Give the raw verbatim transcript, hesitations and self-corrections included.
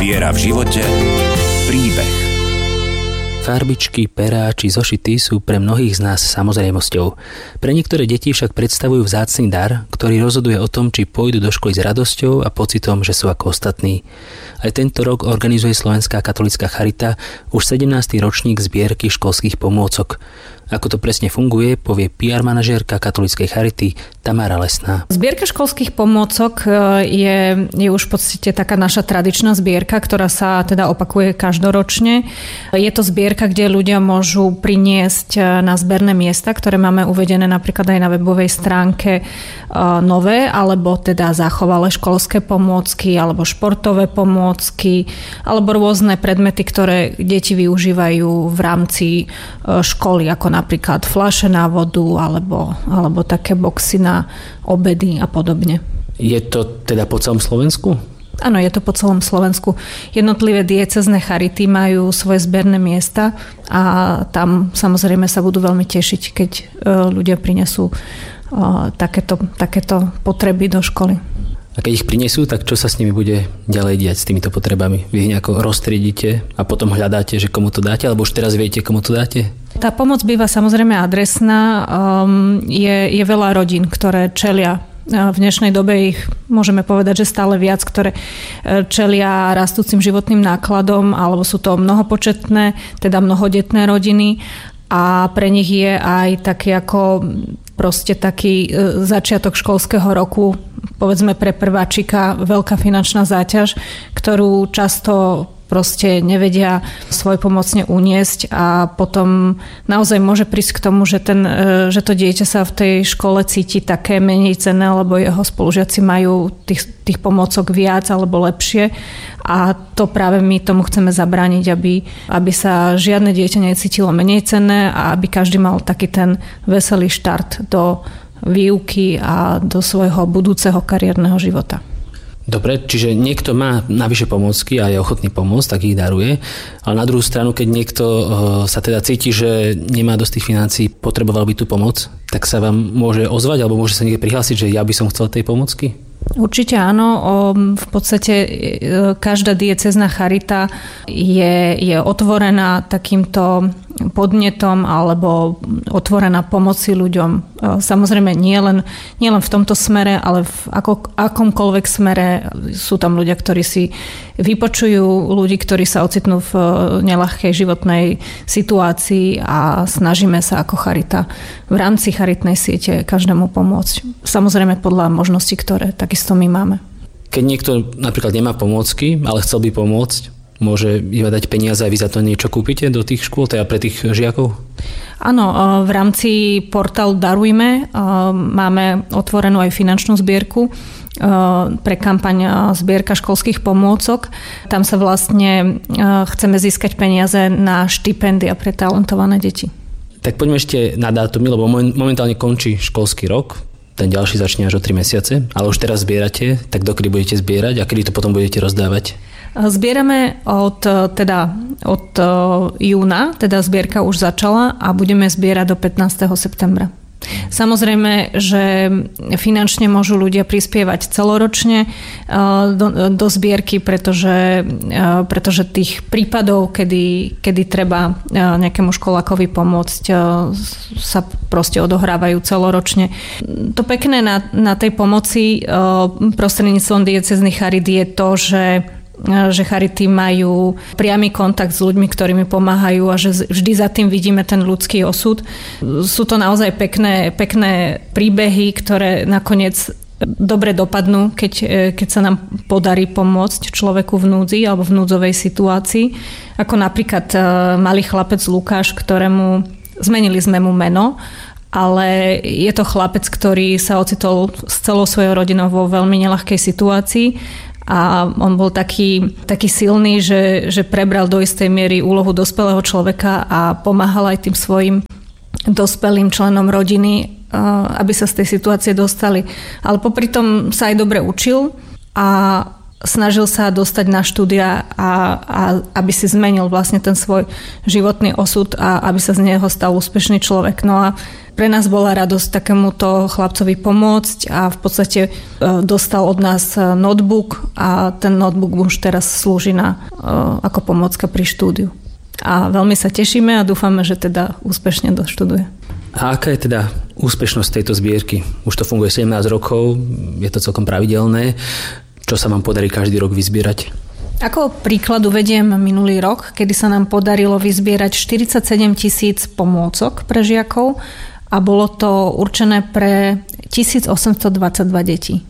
Viera v živote, príbeh. Farbičky, perá či zošity sú pre mnohých z nás samozrejmosťou. Pre niektoré deti však predstavujú vzácny dar, ktorý rozhoduje o tom, či pôjdu do školy s radosťou a pocitom, že sú ako ostatní. Aj tento rok organizuje Slovenská katolícka charita už sedemnásty ročník zbierky školských pomôcok. Ako to presne funguje, povie pé er manažérka katolíckej charity Tamara Lesná. Zbierka školských pomôcok je, je už v podstate taká naša tradičná zbierka, ktorá sa teda opakuje každoročne. Je to zbierka, kde ľudia môžu priniesť na zberné miesta, ktoré máme uvedené napríklad aj na webovej stránke nové, alebo teda zachovalé školské pomôcky, alebo športové pomôcky, alebo rôzne predmety, ktoré deti využívajú v rámci školy, ako napríklad fľaše na vodu alebo, alebo také boxy na obedy a podobne. Je to teda po celom Slovensku? Áno, je to po celom Slovensku. Jednotlivé diecézne charity majú svoje zberné miesta a tam samozrejme sa budú veľmi tešiť, keď ľudia prinesú takéto, takéto potreby do školy. A keď ich prinesú, tak čo sa s nimi bude ďalej diať s týmito potrebami? Vy ich nejako roztriedite a potom hľadáte, že komu to dáte, alebo už teraz viete, komu to dáte? Tá pomoc býva samozrejme adresná. Um, je, je veľa rodín, ktoré čelia. V dnešnej dobe ich môžeme povedať, že stále viac, ktoré čelia rastúcim životným nákladom, alebo sú to mnohopočetné, teda mnohodetné rodiny. A pre nich je aj taký ako proste taký začiatok školského roku, povedzme pre prváčika, veľká finančná záťaž, ktorú často proste nevedia svojpomocne uniesť a potom naozaj môže prísť k tomu, že, ten, že to dieťa sa v tej škole cíti také menej cenné, lebo jeho spolužiaci majú tých, tých pomôcok viac alebo lepšie a to práve my tomu chceme zabrániť, aby, aby sa žiadne dieťa necítilo menej cenné a aby každý mal taký ten veselý štart do výuky a do svojho budúceho kariérneho života. Dobre, čiže niekto má navyše pomôcky a je ochotný pomôcť, tak ich daruje. Ale na druhú stranu, keď niekto sa teda cíti, že nemá dosť tých financií, potreboval by tú pomoc, tak sa vám môže ozvať alebo môže sa niekde prihlásiť, že ja by som chcel tej pomocky? Určite áno. V podstate každá diecézna charita je, je otvorená takýmto podnetom alebo otvorená pomoci ľuďom. Samozrejme nie len, nie len v tomto smere, ale v ako, akomkoľvek smere sú tam ľudia, ktorí si vypočujú ľudí, ktorí sa ocitnú v neľahkej životnej situácii a snažíme sa ako charita v rámci charitnej siete každému pomôcť. Samozrejme podľa možností, ktoré takisto my máme. Keď niekto napríklad nemá pomôcky, ale chcel by pomôcť, môže iba dať peniaze a vy za to niečo kúpite do tých škôl, teda pre tých žiakov? Áno, v rámci portálu Darujme máme otvorenú aj finančnú zbierku pre kampaň zbierka školských pomôcok. Tam sa vlastne chceme získať peniaze na štipendia pre talentované deti. Tak poďme ešte na dátumy, lebo momentálne končí školský rok. Ten ďalší začne až o tri mesiace, ale už teraz zbierate, tak dokedy budete zbierať a kedy to potom budete rozdávať? Zbierame od, teda, od júna, teda zbierka už začala a budeme zbierať do pätnásteho septembra. Samozrejme, že finančne môžu ľudia prispievať celoročne do, do zbierky, pretože, pretože tých prípadov, kedy, kedy treba nejakému školákovi pomôcť, sa proste odohrávajú celoročne. To pekné na, na tej pomoci prostredníctvom diecéznych charit je to, že že charity majú priamy kontakt s ľuďmi, ktorí mi pomáhajú a že vždy za tým vidíme ten ľudský osud. Sú to naozaj pekné, pekné príbehy, ktoré nakoniec dobre dopadnú, keď, keď sa nám podarí pomôcť človeku v núdzi alebo v núdzovej situácii. Ako napríklad malý chlapec Lukáš, ktorému zmenili sme mu meno, ale je to chlapec, ktorý sa ocitol s celou svojou rodinou vo veľmi neľahkej situácii. A on bol taký, taký silný, že, že prebral do istej miery úlohu dospelého človeka a pomáhal aj tým svojim dospelým členom rodiny, aby sa z tej situácie dostali. Ale popri tom sa aj dobre učil a snažil sa dostať na štúdia a, a aby si zmenil vlastne ten svoj životný osud a aby sa z neho stal úspešný človek. No a pre nás bola radosť takémuto chlapcovi pomôcť a v podstate dostal od nás notebook a ten notebook už teraz slúži na, ako pomôcka pri štúdiu. A veľmi sa tešíme a dúfame, že teda úspešne doštuduje. A aká je teda úspešnosť tejto zbierky? Už to funguje sedemnásť rokov, je to celkom pravidelné. Čo sa vám podarí každý rok vyzbierať? Ako príkladu vediem minulý rok, kedy sa nám podarilo vyzbierať štyridsaťsedem tisíc pomôcok pre žiakov a bolo to určené pre tisícosemstodvadsaťdva detí.